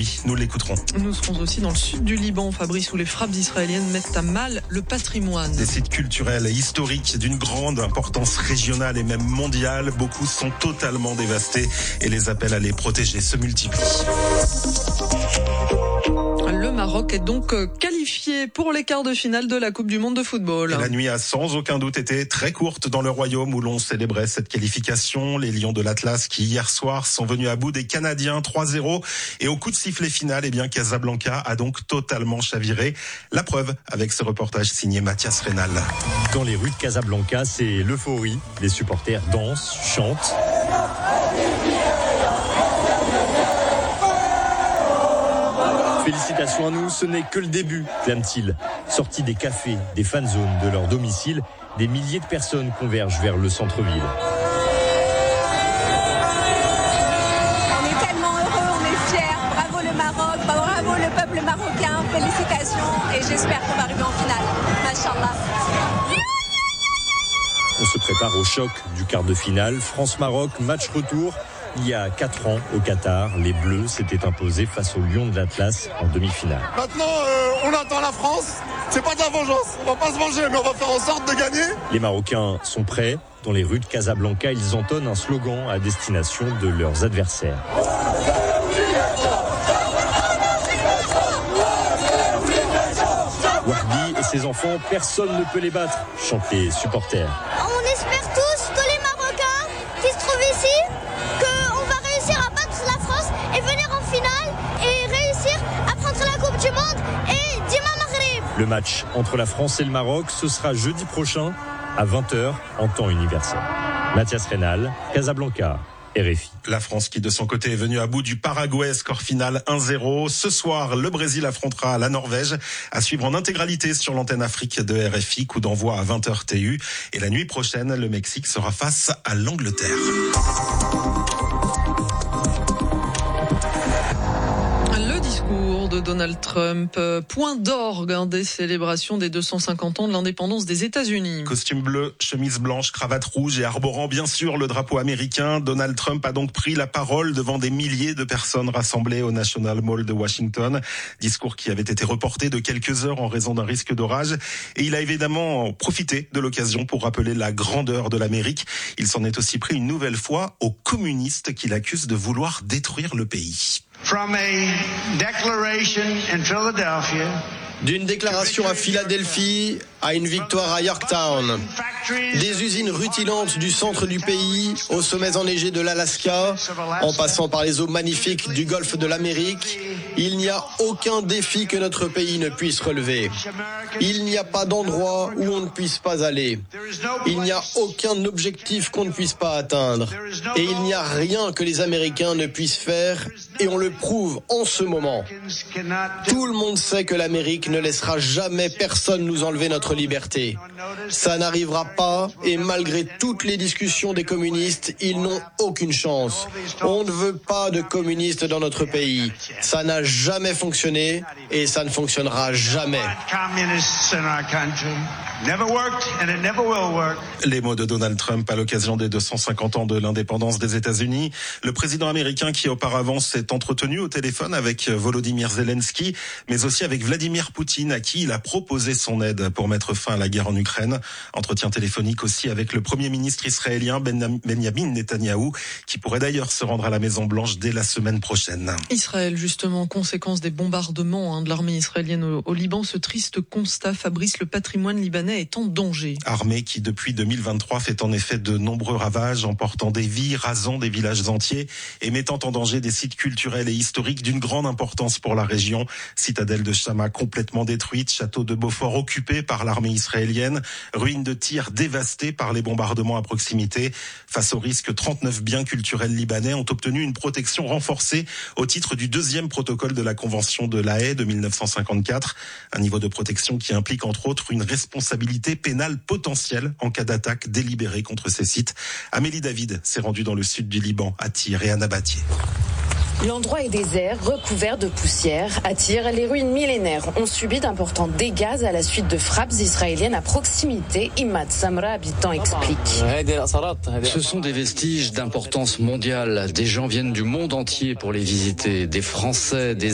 Oui, nous l'écouterons. Nous serons aussi dans le sud du Liban, Fabrice, où les frappes israéliennes mettent à mal le patrimoine. Des sites culturels et historiques d'une grande importance régionale et même mondiale. Beaucoup sont totalement dévastés et les appels à les protéger se multiplient. Le Maroc est donc qualifié pour les quarts de finale de la Coupe du Monde de football. Et la nuit a sans aucun doute été très courte dans le royaume où l'on célébrait cette qualification. Les Lions de l'Atlas qui hier soir sont venus à bout des Canadiens 3-0 et au coup de sifflet final, Casablanca a donc totalement chaviré. La preuve avec ce reportage signé Mathias Rénal. Dans les rues de Casablanca, c'est l'euphorie. Les supporters dansent, chantent. Félicitations à nous, ce n'est que le début, clament-ils. Sortis des cafés, des fan zones de leur domicile, des milliers de personnes convergent vers le centre-ville. On est tellement heureux, on est fiers. Bravo le Maroc, bravo le peuple marocain. Félicitations et j'espère qu'on va arriver en finale. Machallah. On se prépare au choc du quart de finale. France-Maroc, match retour. Il y a 4 ans, au Qatar, les Bleus s'étaient imposés face aux Lions de l'Atlas en demi-finale. Maintenant, on attend la France. C'est pas de la vengeance. On va pas se venger, mais on va faire en sorte de gagner. Les Marocains sont prêts. Dans les rues de Casablanca, ils entonnent un slogan à destination de leurs adversaires. Wahbi et ses enfants, personne ne peut les battre, chantent les supporters. On espère tous que les Marocains qui se trouvent ici, qu'on va réussir à battre la France et venir en finale et réussir à prendre la Coupe du Monde et Dima Maghreb. Le match entre la France et le Maroc, ce sera jeudi prochain à 20h en temps universel. Mathias Rénal, Casablanca. RFI. La France qui de son côté est venue à bout du Paraguay, score final 1-0. Ce soir, le Brésil affrontera la Norvège, à suivre en intégralité sur l'antenne Afrique de RFI, coup d'envoi à 20h TU. Et la nuit prochaine, le Mexique sera face à l'Angleterre. Le discours de Donald Trump, point d'orgue des célébrations des 250 ans de l'indépendance des États-Unis. Costume bleu, chemise blanche, cravate rouge et arborant bien sûr le drapeau américain, Donald Trump a donc pris la parole devant des milliers de personnes rassemblées au National Mall de Washington. Discours qui avait été reporté de quelques heures en raison d'un risque d'orage. Et il a évidemment profité de l'occasion pour rappeler la grandeur de l'Amérique. Il s'en est aussi pris une nouvelle fois aux communistes qu'il accuse de vouloir détruire le pays. From a declaration in Philadelphia. D'une déclaration à Philadelphie à une victoire à Yorktown. Des usines rutilantes du centre du pays, aux sommets enneigés de l'Alaska, en passant par les eaux magnifiques du golfe de l'Amérique, il n'y a aucun défi que notre pays ne puisse relever. Il n'y a pas d'endroit où on ne puisse pas aller. Il n'y a aucun objectif qu'on ne puisse pas atteindre. Et il n'y a rien que les Américains ne puissent faire, et on le prouve en ce moment. Tout le monde sait que l'Amérique ne laissera jamais personne nous enlever notre liberté. Ça n'arrivera pas et malgré toutes les discussions des communistes, ils n'ont aucune chance. On ne veut pas de communistes dans notre pays. Ça n'a jamais fonctionné et ça ne fonctionnera jamais. Les mots de Donald Trump à l'occasion des 250 ans de l'indépendance des États-Unis. Le président américain qui auparavant s'est entretenu au téléphone avec Volodymyr Zelensky, mais aussi avec Vladimir Poutine, à qui il a proposé son aide pour mettre fin à la guerre en Ukraine. Entretien téléphonique aussi avec le premier ministre israélien Benjamin Netanyahou, qui pourrait d'ailleurs se rendre à la Maison-Blanche dès la semaine prochaine. Israël, justement, conséquence des bombardements de l'armée israélienne au Liban, ce triste constat, Fabrice, le patrimoine libanais est en danger. Armée qui, depuis 2023, fait en effet de nombreux ravages, emportant des vies, rasant des villages entiers et mettant en danger des sites culturels et historiques d'une grande importance pour la région. Citadelle de Chama complètement détruite, château de Beaufort occupé par l'armée israélienne, ruines de Tyr dévastées par les bombardements à proximité. Face au risque, 39 biens culturels libanais ont obtenu une protection renforcée au titre du 2e protocole de la Convention de La Haye de 1954. Un niveau de protection qui implique entre autres une responsabilité pénale potentielle en cas d'attaque délibérée contre ces sites. Amélie David s'est rendue dans le sud du Liban, à Tyr et à Nabatieh. L'endroit est désert, recouvert de poussière. À Tyr, les ruines millénaires ont subi d'importants dégâts à la suite de frappes israéliennes à proximité. Imad Samra, habitant, explique. Ce sont des vestiges d'importance mondiale. Des gens viennent du monde entier pour les visiter. Des Français, des